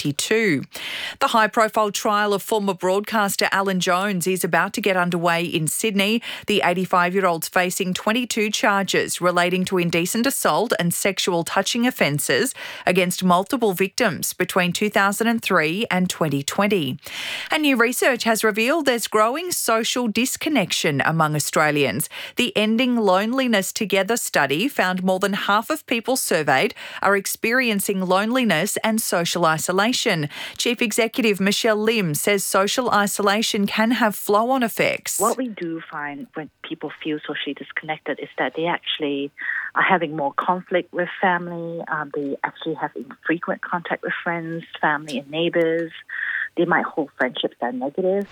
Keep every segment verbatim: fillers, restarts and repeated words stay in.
twenty-two. The high-profile trial of former broadcaster Alan Jones is about to get underway in Sydney. The eighty-five-year-old's facing twenty-two charges relating to indecent assault and sexual touching offences against multiple victims between two thousand three and twenty twenty. And new research has revealed there's growing social disconnection among Australians. The Ending Loneliness Together study found more than half of people surveyed are experiencing loneliness and social isolation. Chief Executive Michelle Lim says social isolation can have flow-on effects. What we do find when people feel socially disconnected is that they actually are having more conflict with family. Um, they actually have infrequent contact with friends, family and neighbours. They might hold friendships that are negative.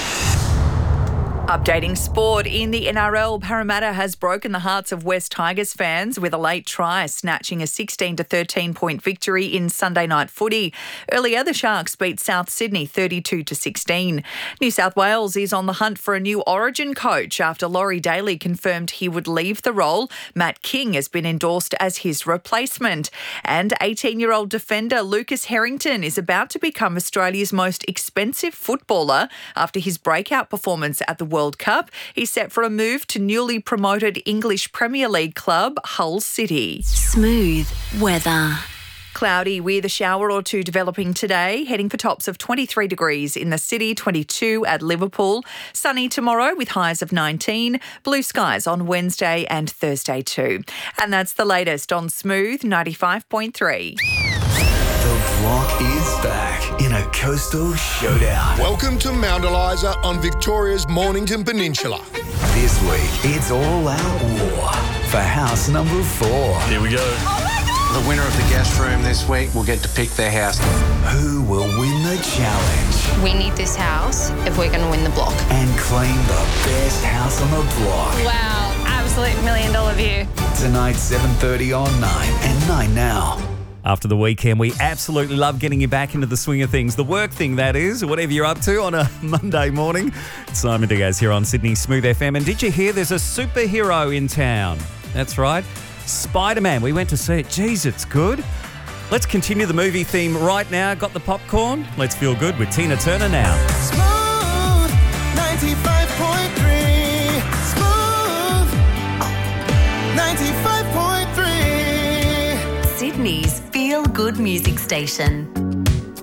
Updating sport, in the N R L, Parramatta has broken the hearts of West Tigers fans with a late try, snatching a sixteen to thirteen point victory in Sunday night footy. Earlier, the Sharks beat South Sydney thirty-two to sixteen. New South Wales is on the hunt for a new Origin coach after Laurie Daly confirmed he would leave the role. Matt King has been endorsed as his replacement. And eighteen-year-old defender Lucas Harrington is about to become Australia's most expensive footballer after his breakout performance at the World Cup. He's set for a move to newly promoted English Premier League club Hull City. Smooth weather. Cloudy with a shower or two developing today, heading for tops of twenty-three degrees in the city, twenty-two at Liverpool. Sunny tomorrow with highs of nineteen. Blue skies on Wednesday and Thursday too. And that's the latest on Smooth ninety-five point three. The Block is back in a coastal showdown. Welcome to Mount Eliza on Victoria's Mornington Peninsula. This week, it's all out war for house number four. Here we go. The winner of the guest room this week will get to pick their house. Who will win the challenge We need this house if we're going to win the block. and claim the best house on the block? Wow, absolute million dollar view. Tonight, seven thirty on nine and nine now. After the weekend, we absolutely love getting you back into the swing of things. The work thing, that is, whatever you're up to on a Monday morning. Simon Diaz here on Sydney Smooth F M. And did you hear there's a superhero in town? That's right, Spider-Man. We went to see it. Jeez, it's good. Let's continue the movie theme right now. Got the popcorn? Let's feel good with Tina Turner now. Smooth ninety-five point three. Smooth ninety-five point three. Sydney's feel-good music station.